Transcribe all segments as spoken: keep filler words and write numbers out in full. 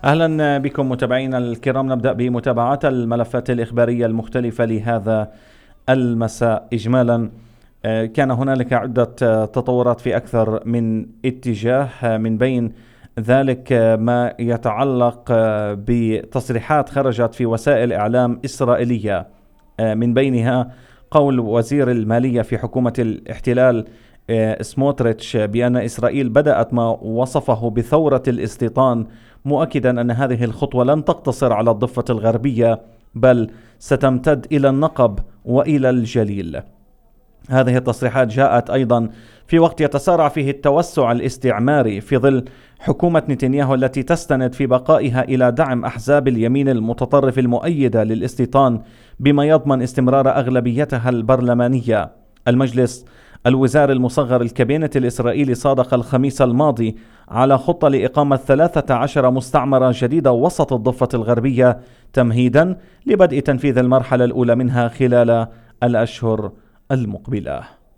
أهلا بكم متابعينا الكرام. نبدأ بمتابعة الملفات الإخبارية المختلفة لهذا المساء. إجمالا كان هنالك عدة تطورات في أكثر من اتجاه، من بين ذلك ما يتعلق بتصريحات خرجت في وسائل إعلام إسرائيلية، من بينها قول وزير المالية في حكومة الاحتلال سموتريتش بأن إسرائيل بدأت ما وصفه بثورة الاستيطان، مؤكدا أن هذه الخطوة لن تقتصر على الضفة الغربية بل ستمتد إلى النقب وإلى الجليل. هذه التصريحات جاءت أيضا في وقت يتسارع فيه التوسع الاستعماري في ظل حكومة نتنياهو التي تستند في بقائها إلى دعم أحزاب اليمين المتطرف المؤيدة للاستيطان بما يضمن استمرار أغلبيتها البرلمانية. المجلس الوزاري المصغر الكابينت الإسرائيلي صادق الخميس الماضي على خطة لإقامة ثلاثة عشر مستعمرة جديدة وسط الضفة الغربية تمهيدا لبدء تنفيذ المرحلة الأولى منها خلال الأشهر المقبلة.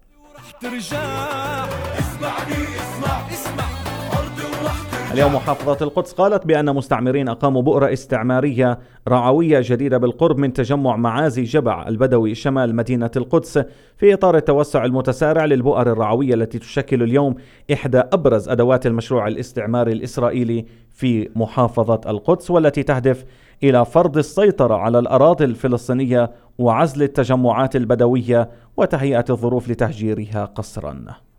اليوم محافظة القدس قالت بأن مستعمرين أقاموا بؤرة استعمارية رعوية جديدة بالقرب من تجمع معازي جبع البدوي شمال مدينة القدس في إطار التوسع المتسارع للبؤر الرعوية التي تشكل اليوم إحدى أبرز أدوات المشروع الاستعماري الإسرائيلي في محافظة القدس، والتي تهدف إلى فرض السيطرة على الأراضي الفلسطينية وعزل التجمعات البدوية وتهيئة الظروف لتهجيرها قسرا.